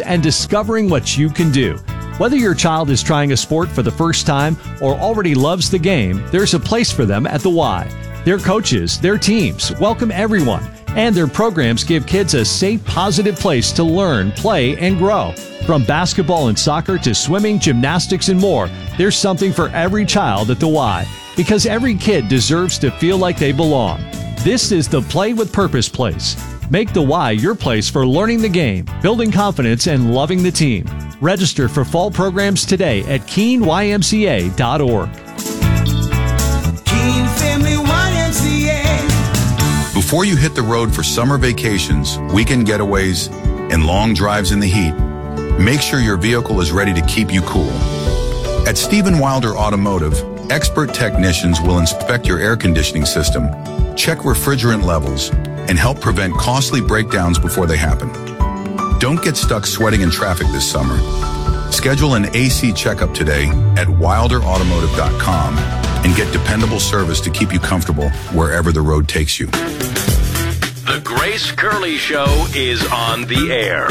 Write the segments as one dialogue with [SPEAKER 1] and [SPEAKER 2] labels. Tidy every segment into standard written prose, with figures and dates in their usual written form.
[SPEAKER 1] and discovering what you can do. Whether your child is trying a sport for the first time or already loves the game, there's a place for them at the Y. Their coaches, their teams welcome everyone, and their programs give kids a safe, positive place to learn, play, and grow. From basketball and soccer to swimming, gymnastics, and more, there's something for every child at the Y, because every kid deserves to feel like they belong. This is the Play with Purpose place. Make the Y your place for learning the game, building confidence, and loving the team. Register for fall programs today at KeenYMCA.org.
[SPEAKER 2] Keen Family YMCA.
[SPEAKER 3] Before you hit the road for summer vacations, weekend getaways, and long drives in the heat, make sure your vehicle is ready to keep you cool. At Stephen Wilder Automotive, expert technicians will inspect your air conditioning system, check refrigerant levels, and help prevent costly breakdowns before they happen. Don't get stuck sweating in traffic this summer. Schedule an AC checkup today at wilderautomotive.com and get dependable service to keep you comfortable wherever the road takes you.
[SPEAKER 4] The Grace Curley Show is on the air.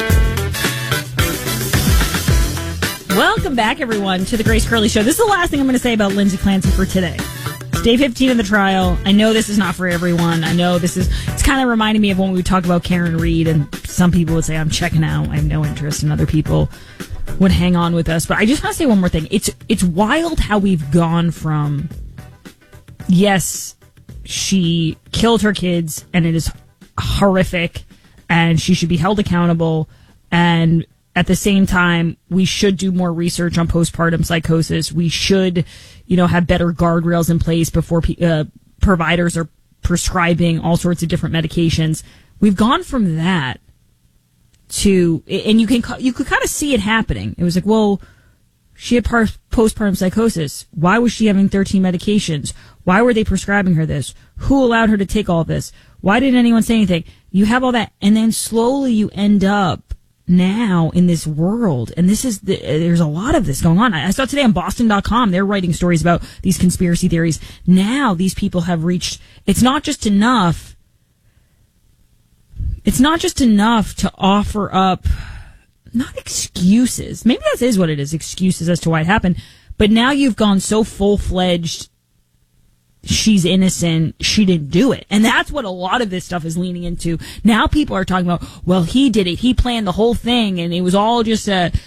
[SPEAKER 5] Welcome back, everyone, to the Grace Curley Show. This is the last thing I'm going to say about Lindsay Clancy for today. It's day 15 of the trial. I know this is not for everyone. I know it's kind of reminding me of when we talk about Karen Reed, and some people would say, I'm checking out, I have no interest, and other people would hang on with us. But I just want to say one more thing. It's wild how we've gone from, yes, she killed her kids, and it is horrific, and she should be held accountable, and at the same time, we should do more research on postpartum psychosis. We should, have better guardrails in place before providers are prescribing all sorts of different medications. We've gone from that to, and you could kind of see it happening. It was like, well, she had postpartum psychosis. Why was she having 13 medications? Why were they prescribing her this? Who allowed her to take all this? Why didn't anyone say anything? You have all that, and then slowly you end up now in this world, and there's a lot of this going on. I saw today on Boston.com, they're writing stories about these conspiracy theories. Now these people have reached, it's not just enough to offer up, not excuses, maybe that is what it is, excuses as to why it happened, but now you've gone so full-fledged, she's innocent, she didn't do it. And that's what a lot of this stuff is leaning into. Now people are talking about, well, he did it, he planned the whole thing, and it was all just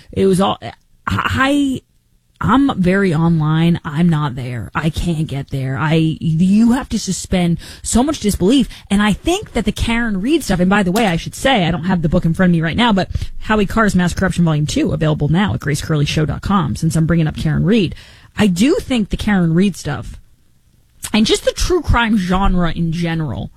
[SPEAKER 5] I'm very online. I'm not there. I can't get there. You have to suspend so much disbelief. And I think that the Karen Reed stuff, and by the way, I should say, I don't have the book in front of me right now, but Howie Carr's Mass Corruption Volume 2, available now at gracecurleyshow.com, since I'm bringing up Karen Reed. I do think the Karen Reed stuff, and just the true crime genre in general,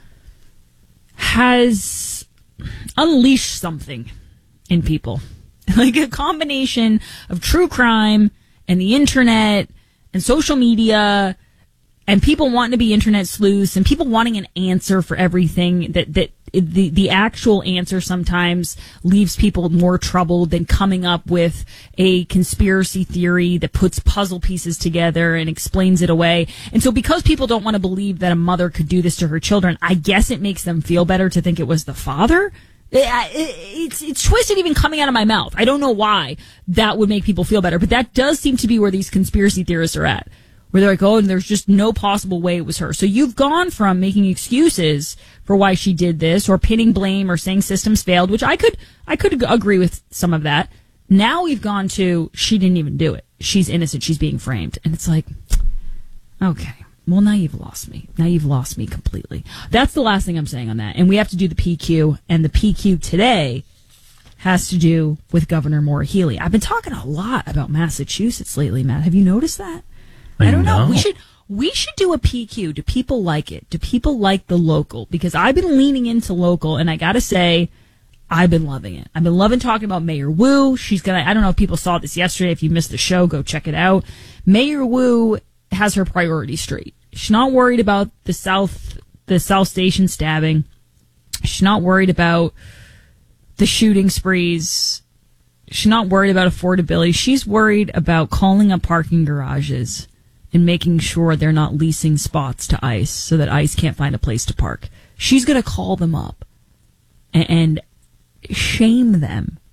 [SPEAKER 5] has unleashed something in people. Like a combination of true crime and the internet and social media and people wanting to be internet sleuths and people wanting an answer for everything, that the actual answer sometimes leaves people more troubled than coming up with a conspiracy theory that puts puzzle pieces together and explains it away. And so because people don't want to believe that a mother could do this to her children, I guess it makes them feel better to think it was the father. It's twisted even coming out of my mouth. I don't know why that would make people feel better, but that does seem to be where these conspiracy theorists are at, where they're like, oh, and there's just no possible way it was her. So you've gone from making excuses for why she did this, or pinning blame, or saying systems failed, which I could agree with some of that. Now we've gone to, she didn't even do it. She's innocent. She's being framed. And it's like, okay. Well, now you've lost me. Now you've lost me completely. That's the last thing I'm saying on that. And we have to do the PQ. And the PQ today has to do with Governor Maura Healey. I've been talking a lot about Massachusetts lately, Matt. Have you noticed that? I don't know. We should do a PQ. Do people like it? Do people like the local? Because I've been leaning into local, and I got to say, I've been loving it. I've been loving talking about Mayor Wu. I don't know if people saw this yesterday. If you missed the show, go check it out. Mayor Wu has her priorities straight. She's not worried about the South Station stabbing. She's not worried about the shooting sprees. She's not worried about affordability. She's worried about calling up parking garages and making sure they're not leasing spots to ICE so that ICE can't find a place to park. She's going to call them up and shame them